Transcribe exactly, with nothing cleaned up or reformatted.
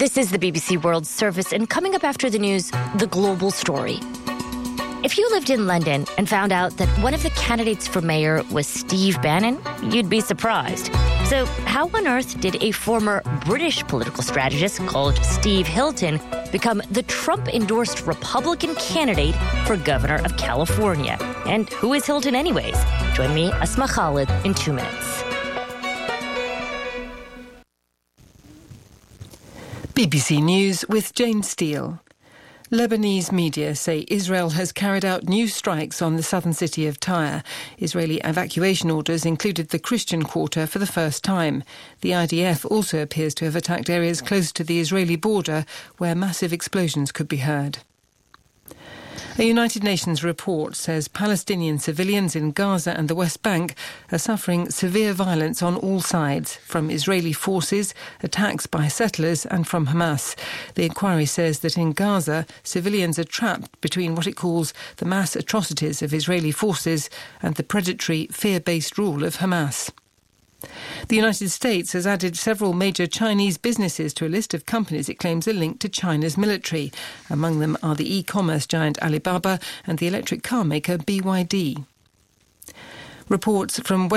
This is the B B C World Service, and coming up after the news, the global story. If you lived in London and found out that one of the candidates for mayor was Steve Bannon, you'd be surprised. So how on earth did a former British political strategist called Steve Hilton become the Trump-endorsed Republican candidate for governor of California? And who is Hilton anyways? Join me, Asma Khalid, in two minutes. B B C News with Jane Steele. Lebanese media say Israel has carried out new strikes on the southern city of Tyre. Israeli evacuation orders included the Christian quarter for the first time. The I D F also appears to have attacked areas close to the Israeli border where massive explosions could be heard. A United Nations report says Palestinian civilians in Gaza and the West Bank are suffering severe violence on all sides, from Israeli forces, attacks by settlers and from Hamas. The inquiry says that in Gaza, civilians are trapped between what it calls the mass atrocities of Israeli forces and the predatory, fear-based rule of Hamas. The United States has added several major Chinese businesses to a list of companies it claims are linked to China's military. Among them are the e-commerce giant Alibaba and the electric car maker B Y D. Reports from